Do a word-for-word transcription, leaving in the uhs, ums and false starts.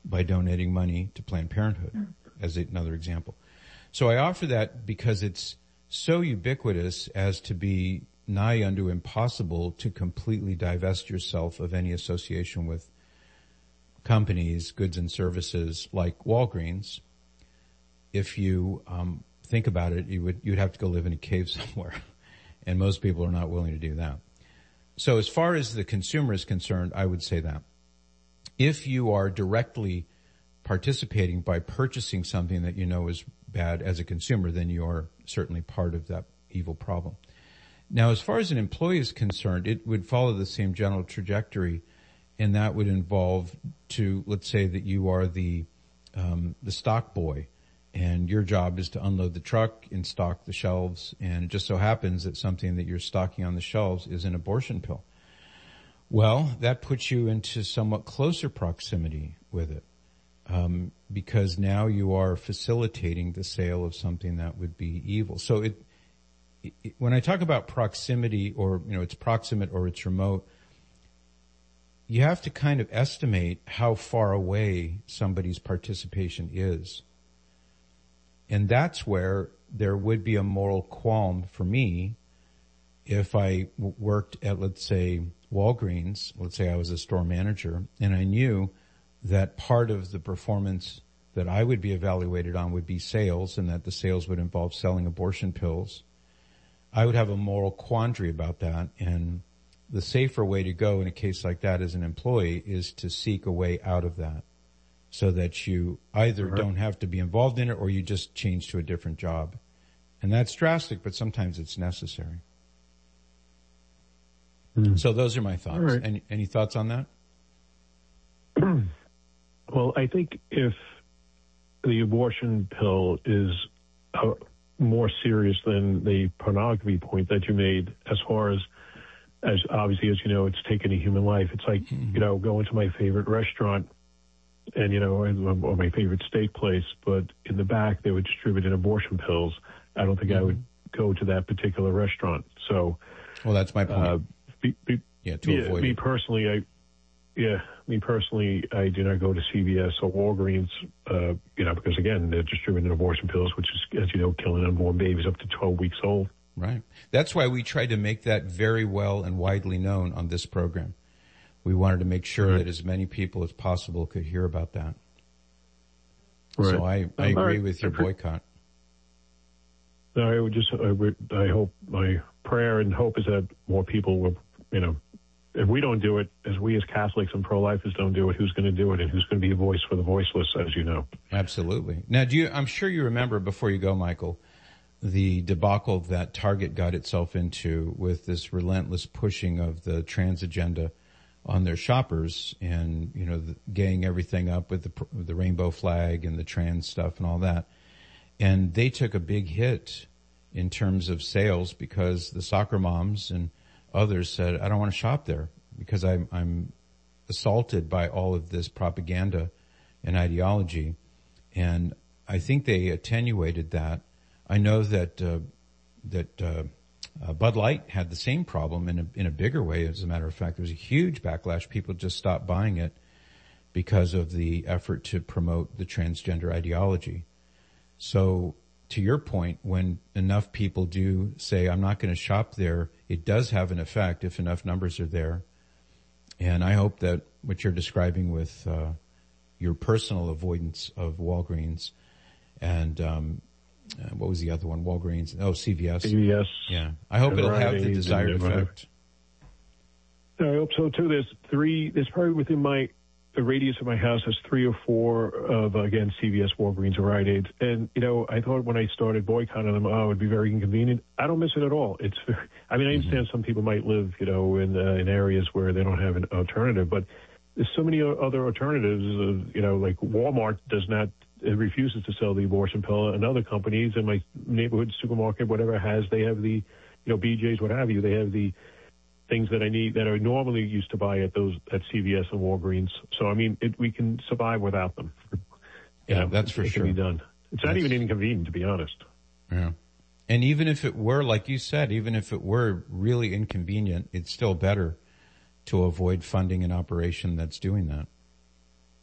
by donating money to Planned Parenthood, as another example. So I offer that because it's so ubiquitous as to be nigh unto impossible to completely divest yourself of any association with companies, goods and services like Walgreens. If you um, think about it, you would you'd have to go live in a cave somewhere, and most people are not willing to do that. So as far as the consumer is concerned, I would say that. If you are directly participating by purchasing something that you know is bad as a consumer, then you are certainly part of that evil problem. Now, as far as an employee is concerned, it would follow the same general trajectory, and that would involve to, let's say that you are the um, the stock boy, and your job is to unload the truck and stock the shelves, and it just so happens that something that you're stocking on the shelves is an abortion pill. Well, that puts you into somewhat closer proximity with it, um, because now you are facilitating the sale of something that would be evil. So it, it when I talk about proximity, or, you know, it's proximate or it's remote, you have to kind of estimate how far away somebody's participation is. And that's where there would be a moral qualm for me if I w- worked at, let's say, Walgreens. Let's say I was a store manager, and I knew that part of the performance that I would be evaluated on would be sales, and that the sales would involve selling abortion pills. I would have a moral quandary about that, and the safer way to go in a case like that as an employee is to seek a way out of that, so that you either uh-huh. don't have to be involved in it, or you just change to a different job. And that's drastic, but sometimes it's necessary. Mm. So those are my thoughts. Right. Any, any thoughts on that? Well, I think if the abortion pill is uh, more serious than the pornography point that you made, as far as, as obviously, as you know, it's taken a human life. It's like, mm-hmm. you know, going to my favorite restaurant and, you know, or my favorite steak place, but in the back they would distribute abortion pills. I don't think mm-hmm. I would go to that particular restaurant. So, well, that's my point. Uh, be, be, yeah, to yeah, avoid me it. personally, I, yeah, me personally, I do not go to C V S or Walgreens, uh, you know, because again, they're distributing abortion pills, which is, as you know, killing unborn babies up to twelve weeks old. Right. That's why we tried to make that very well and widely known on this program. We wanted to make sure right. that as many people as possible could hear about that. Right. So I, I agree right. with your boycott. No, I would just, I, would, I hope, my prayer and hope is that more people will, you know, if we don't do it, as we as Catholics and pro-lifers don't do it, who's going to do it, and who's going to be a voice for the voiceless, as you know? Absolutely. Now, do you, I'm sure you remember, before you go, Michael, the debacle that Target got itself into with this relentless pushing of the trans agenda on their shoppers, and, you know, the, gaying everything up with the, the rainbow flag and the trans stuff and all that. And they took a big hit in terms of sales because the soccer moms and others said, I don't want to shop there because I'm, I'm assaulted by all of this propaganda and ideology. And I think they attenuated that. I know that, uh, that, uh, uh, Bud Light had the same problem in a, in a bigger way. As a matter of fact, there was a huge backlash. People just stopped buying it because of the effort to promote the transgender ideology. So to your point, when enough people do say, I'm not going to shop there, it does have an effect if enough numbers are there. And I hope that what you're describing with uh, your personal avoidance of Walgreens and um, uh, what was the other one? Walgreens. Oh, C V S. C V S. Yeah. I hope it'll have the desired effect. I hope so too. There's three, there's probably within my, the radius of my house has three or four of, again, C V S, Walgreens, or Rite Aids. And, you know, I thought when I started boycotting them, oh, it would be very inconvenient. I don't miss it at all. It's, very, I mean, I understand mm-hmm. some people might live, you know, in, uh, in areas where they don't have an alternative, but there's so many other alternatives. Uh, you know, like Walmart does not, it refuses to sell the abortion pill, and other companies in my neighborhood supermarket, whatever has, they have the, you know, B J's, what have you, they have the things that I need that I normally used to buy at those, at C V S and Walgreens. So, I mean, it, we can survive without them. Yeah, know, that's for it sure. Can be done. It's that's... not even inconvenient, to be honest. Yeah. And even if it were, like you said, even if it were really inconvenient, it's still better to avoid funding an operation that's doing that.